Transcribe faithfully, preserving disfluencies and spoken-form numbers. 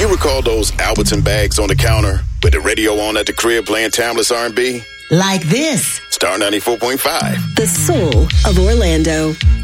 you recall those Albertson bags on the counter with the radio on at the crib playing timeless R and B? Like this. Star ninety-four point five. The soul of Orlando.